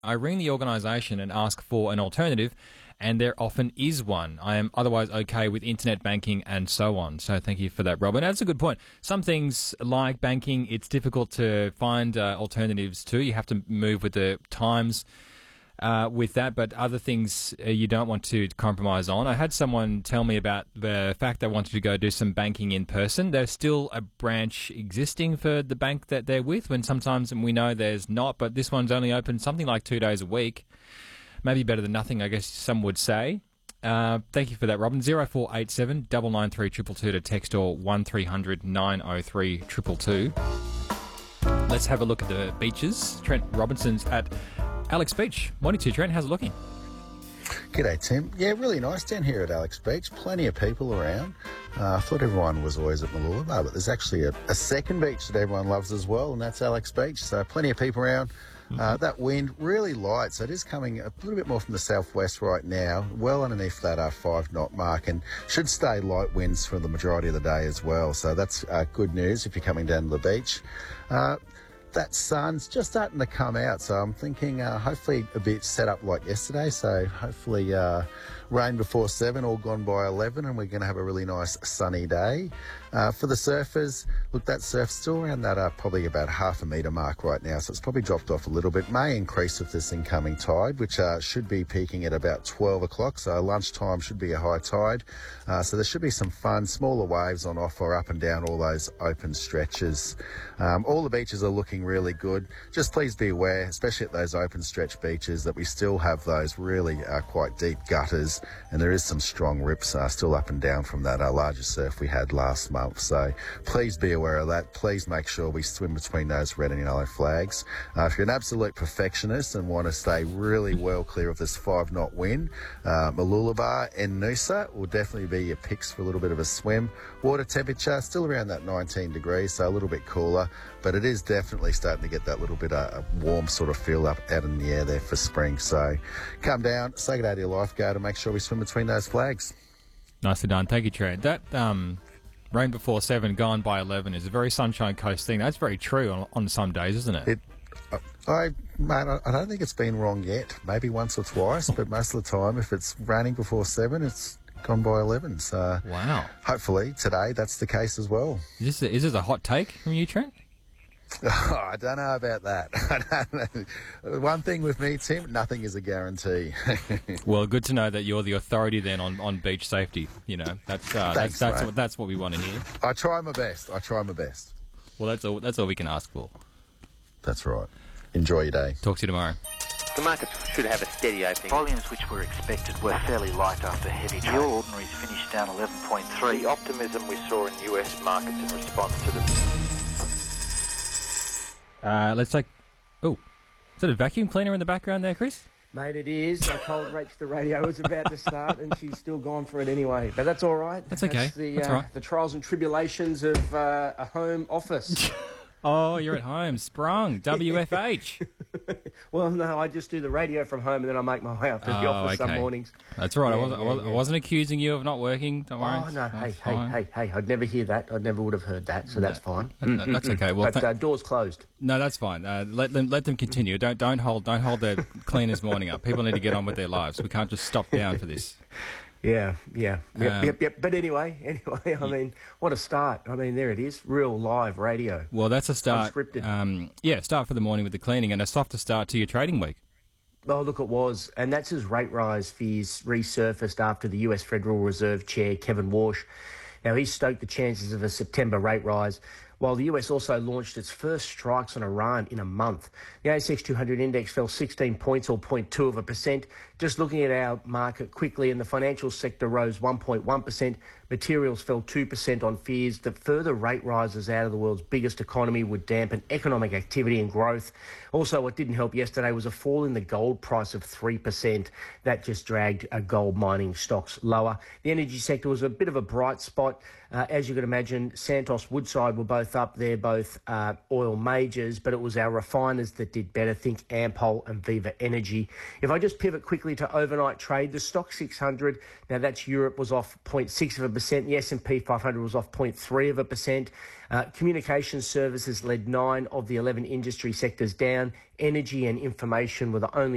I ring the organisation and ask for an alternative, and there often is one. I am otherwise okay with internet banking and so on. So thank you for that, Robin. That's a good point. Some things like banking, it's difficult to find alternatives to. You have to move with the times with that, but other things you don't want to compromise on. I had someone tell me about the fact they wanted to go do some banking in person. There's still a branch existing for the bank that they're with, when sometimes we know there's not, but this one's only open something like 2 days a week. Maybe better than nothing, I guess some would say. Thank you for that, Robin. 0487 993 222 to text, or 1300 903 222. Let's have a look at the beaches. Trent Robinson's at Alex Beach. Morning to you, Trent. How's it looking? G'day, Tim. Yeah, really nice down here at Alex Beach. Plenty of people around. I thought everyone was always at Mooloolaba, but there's actually a second beach that everyone loves as well, and that's Alex Beach. So plenty of people around. That wind really light, so it is coming a little bit more from the southwest right now, well underneath that 5-knot mark, and should stay light winds for the majority of the day as well. So that's good news if you're coming down to the beach. That sun's just starting to come out, so I'm thinking hopefully a bit set up like yesterday, so hopefully rain before 7, all gone by 11, and we're going to have a really nice sunny day. For the surfers, look, that surf's still around that probably about half a metre mark right now, so it's probably dropped off a little bit. May increase with this incoming tide, which should be peaking at about 12 o'clock, so lunchtime should be a high tide. So there should be some fun, smaller waves on offer up and down all those open stretches. All the beaches are looking really good. Just please be aware, especially at those open stretch beaches, that we still have those really quite deep gutters, and there is some strong rips still up and down from that larger surf we had last month. So please be aware of that. Please make sure we swim between those red and yellow flags. If you're an absolute perfectionist and want to stay really well clear of this 5-knot wind, Mooloolaba and Noosa will definitely be your picks for a little bit of a swim. Water temperature still around that 19 degrees, so a little bit cooler, but it is definitely starting to get that little bit of warm sort of feel up out in the air there for spring. So come down, say good day to your lifeguard, and make sure we swim between those flags. Nicely done. Thank you, Trent. That rain before 7, gone by 11 is a very Sunshine Coast thing. That's very true on some days, isn't it? I don't think it's been wrong yet. Maybe once or twice, but most of the time, if it's raining before 7, it's gone by 11. So wow. Hopefully today that's the case as well. Is this a hot take from you, Trent? Oh, I don't know about that. I don't know. One thing with me, Tim, nothing is a guarantee. Well, good to know that you're the authority then on beach safety. You know, that's what we want to hear. I try my best. Well, that's all we can ask for. That's right. Enjoy your day. Talk to you tomorrow. The markets should have a steady opening. Volumes which were expected were fairly light after heavy trade. The All Ordinaries finished down 11.3. The optimism we saw in US markets in response to the... let's take... Oh, is that a vacuum cleaner in the background there, Chris? Mate, it is. I told Rach the radio was about to start and she's still gone for it anyway. But that's all right. That's okay. That's all right. The trials and tribulations of a home office. Oh, you're at home. Sprung. WFH. Well, no, I just do the radio from home and then I make my way up to the office some mornings. That's right. I wasn't accusing you of not working. Don't worry. Oh, no. Hey. I'd never hear that. I never would have heard that, so that's fine. That's okay. Well, but doors closed. No, that's fine. Let them continue. Don't hold the cleaners morning up. People need to get on with their lives. We can't just stop down for this. Yeah. Yep. But anyway, I mean, what a start. I mean, there it is, real live radio. Well, that's a start. Unscripted. Start for the morning with the cleaning and a softer start to your trading week. Oh, look, it was. And that's as rate rise fears resurfaced after the US Federal Reserve Chair, Kevin Warsh. Now, he stoked the chances of a September rate rise, while the US also launched its first strikes on Iran in a month. The ASX 200 index fell 16 points, or 0.2%. Just looking at our market quickly, and the financial sector rose 1.1%. Materials fell 2% on fears that further rate rises out of the world's biggest economy would dampen economic activity and growth. Also, what didn't help yesterday was a fall in the gold price of 3%. That just dragged gold mining stocks lower. The energy sector was a bit of a bright spot. As you can imagine, Santos, Woodside were both up there, both oil majors, but it was our refiners that did better. Think Ampol and Viva Energy. If I just pivot quickly to overnight trade, the stock 600, now that's Europe, was off 0.6%. The S&P 500 was off 0.3%. Communication services led 9 of the 11 industry sectors down. Energy and information were the only